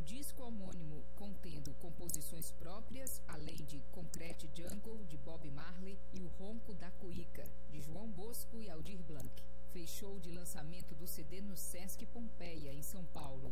disco homônimo, contendo composições próprias, além de Concrete Jungle, de Bob Marley, e O Ronco da Cuíca, de João Bosco e Aldir Blanc. Fez show de lançamento do CD no Sesc Pompeia, em São Paulo,